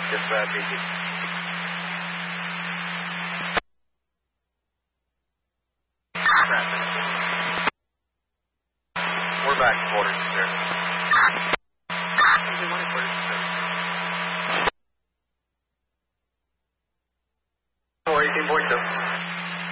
Dispatch, ET. Traffic. We're back to quarters, sir.